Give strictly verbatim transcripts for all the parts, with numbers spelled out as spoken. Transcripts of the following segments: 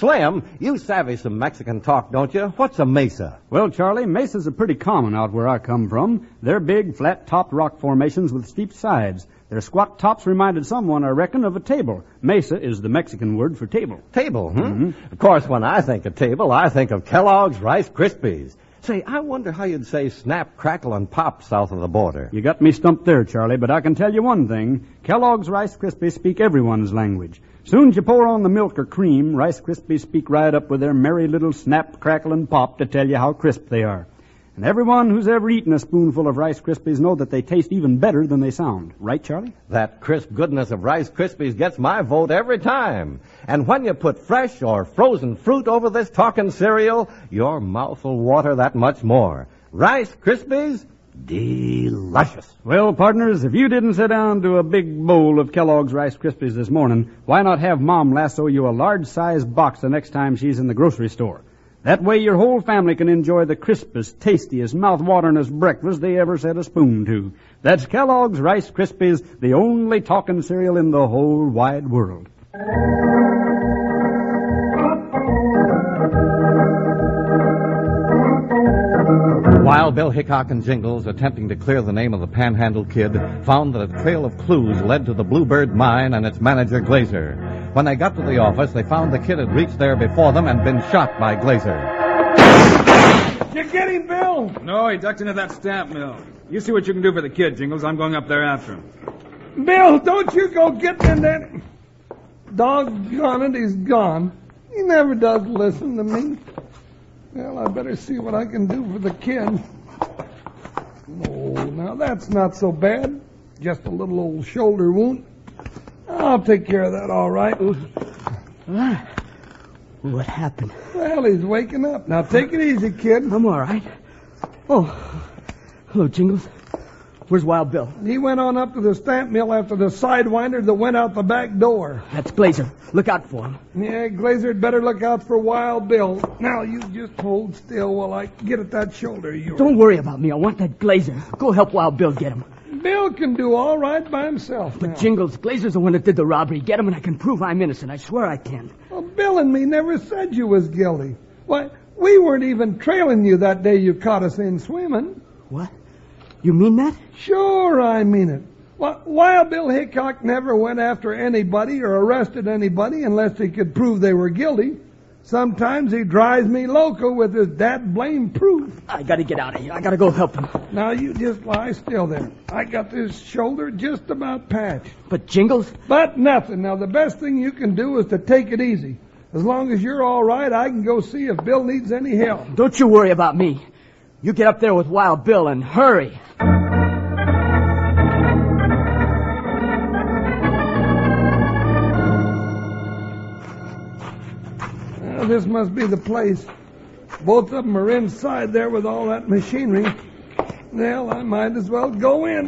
Slim, you savvy some Mexican talk, don't you? What's a mesa? Well, Charlie, mesas are pretty common out where I come from. They're big, flat-topped rock formations with steep sides. Their squat tops reminded someone, I reckon, of a table. Mesa is the Mexican word for table. Table, hmm? Mm-hmm. Of course, when I think of table, I think of Kellogg's Rice Krispies. Say, I wonder how you'd say snap, crackle, and pop south of the border. You got me stumped there, Charlie, but I can tell you one thing. Kellogg's Rice Krispies speak everyone's language. Soon as you pour on the milk or cream, Rice Krispies speak right up with their merry little snap, crackle, and pop to tell you how crisp they are. And everyone who's ever eaten a spoonful of Rice Krispies know that they taste even better than they sound. Right, Charlie? That crisp goodness of Rice Krispies gets my vote every time. And when you put fresh or frozen fruit over this talking cereal, your mouth will water that much more. Rice Krispies, delicious. Well, partners, if you didn't sit down to a big bowl of Kellogg's Rice Krispies this morning, why not have Mom lasso you a large-sized box the next time she's in the grocery store? That way your whole family can enjoy the crispest, tastiest, mouth-wateringest breakfast they ever set a spoon to. That's Kellogg's Rice Krispies, the only talking cereal in the whole wide world. Wild Bill Hickok and Jingles, attempting to clear the name of the Panhandle Kid, found that a trail of clues led to the Bluebird Mine and its manager, Glazer. When they got to the office, they found the kid had reached there before them and been shot by Glazer. You get him, Bill? No, he ducked into that stamp mill. You see what you can do for the kid, Jingles. I'm going up there after him. Bill, don't you go getting in there. Doggone it, he's gone. He never does listen to me. Well, I better see what I can do for the kid. Oh, now that's not so bad. Just a little old shoulder wound. I'll take care of that all right. What happened? Well, he's waking up. Now take it easy, kid. I'm all right. Oh, hello, Jingles. Where's Wild Bill? He went on up to the stamp mill after the sidewinder that went out the back door. That's Glazer. Look out for him. Yeah, Glazer'd better look out for Wild Bill. Now, you just hold still while I get at that shoulder of yours. Don't worry about me. I want that Glazer. Go help Wild Bill get him. Bill can do all right by himself But now. Jingles, Glazer's the one that did the robbery. Get him and I can prove I'm innocent. I swear I can. Well, Bill and me never said you was guilty. Why, we weren't even trailing you that day you caught us in swimming. What? You mean that? Sure, I mean it. Why, Wild Bill Hickok never went after anybody or arrested anybody unless he could prove they were guilty. Sometimes he drives me loco with his dad blame proof. I gotta get out of here. I gotta go help him. Now, you just lie still there. I got this shoulder just about patched. But Jingles? But nothing. Now, the best thing you can do is to take it easy. As long as you're all right, I can go see if Bill needs any help. Don't you worry about me. You get up there with Wild Bill and hurry. Well, this must be the place. Both of them are inside there with all that machinery. Well, I might as well go in.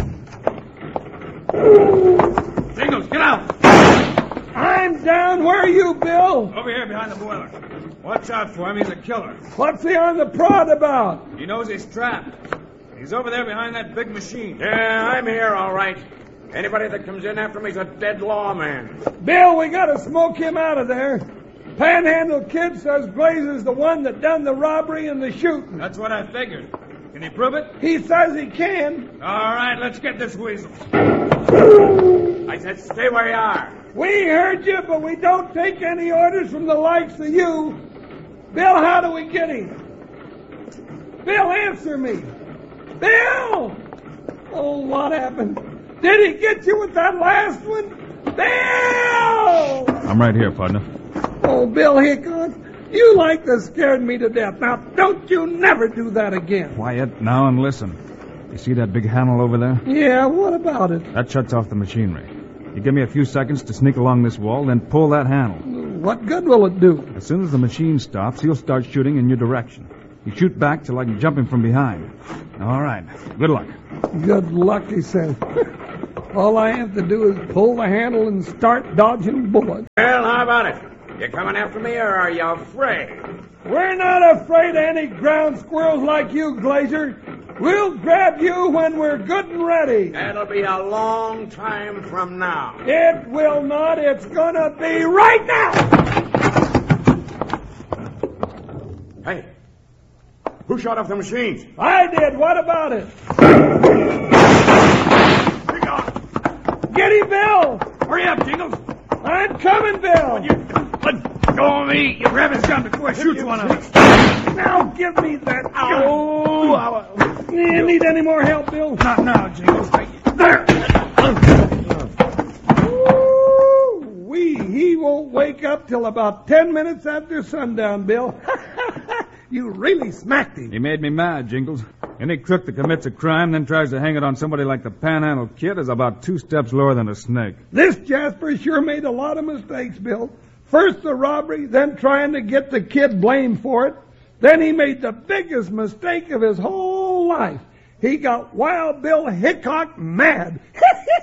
Jingles, get out! I'm down. Where are you, Bill? Over here behind the boiler. Watch out for him. He's a killer. What's he on the prod about? He knows he's trapped. He's over there behind that big machine. Yeah, I'm here, all right. Anybody that comes in after me's a dead lawman. Bill, we gotta smoke him out of there. Panhandle Kid says Glazer's the one that done the robbery and the shooting. That's what I figured. Can he prove it? He says he can. All right, let's get this weasel. I said stay where you are. We heard you, but we don't take any orders from the likes of you. Bill, how do we get him? Bill, answer me. Bill! Oh, what happened? Did he get you with that last one? Bill! I'm right here, partner. Oh, Bill Hickok, you like to scared me to death. Now, don't you never do that again. Quiet now and listen. You see that big handle over there? Yeah, what about it? That shuts off the machinery. You give me a few seconds to sneak along this wall, then pull that handle. What good will it do? As soon as the machine stops, he'll start shooting in your direction. You shoot back till I can jump him from behind. All right. Good luck. Good luck, he says. All I have to do is pull the handle and start dodging bullets. Well, how about it? You coming after me, or are you afraid? We're not afraid of any ground squirrels like you, Glazer. We'll grab you when we're good and ready. That'll be a long time from now. It will not. It's gonna be right now. Hey, who shot off the machines? I did. What about it? Get him, Bill! Hurry up, Jingles. I'm coming, Bill! You, let go of me. You grab his gun before I shoot one of them. Now give me that gun. Oh, you need any more help, Bill? Not now, Jingles. There! Wee, he won't wake up till about ten minutes after sundown, Bill. You really smacked him. He made me mad, Jingles. Any crook that commits a crime then tries to hang it on somebody like the Panhandle Kid is about two steps lower than a snake. This Jasper sure made a lot of mistakes, Bill. First the robbery, then trying to get the kid blamed for it. Then he made the biggest mistake of his whole life. He got Wild Bill Hickok mad.